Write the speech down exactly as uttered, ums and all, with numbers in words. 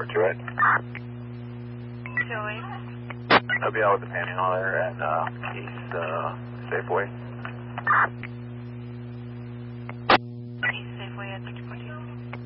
four two eight. two oh eight. I'll be out with the Panhandle there at uh, East uh, Safeway. East Safeway at six point